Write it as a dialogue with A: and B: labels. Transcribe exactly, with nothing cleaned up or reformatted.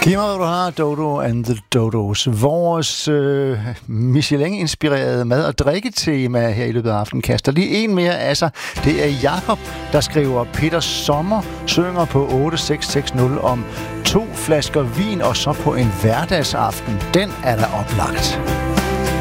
A: Giv mig, hvad du har, Dodo and the Dodos. Vores øh, Michelin-inspirerede mad- og drikketema her i løbet af aftenen kaster lige en mere af sig. Det er Jakob, der skriver: Peter Sommer synger på otte seks seks nul om to flasker vin, og så på en hverdagsaften. Den er da oplagt.